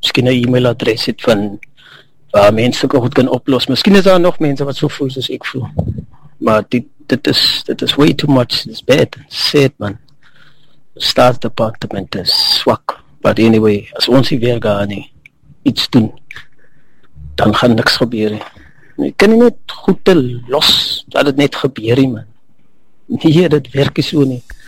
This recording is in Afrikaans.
miskien 'n e-mailadres het van waar mense ook goed kan oplos. Miskien is daar nog mense wat so voel soos ek voel. Maar dit is way too much. It's bad. Sad, man. Staatsdepartement is swak. But anyway, as ons hier weer gaan nie iets doen, dan gaan niks gebeur nie. Jy kan nie net goed te los, dat het net gebeur nie, man. Nee, dit werk nie so nie.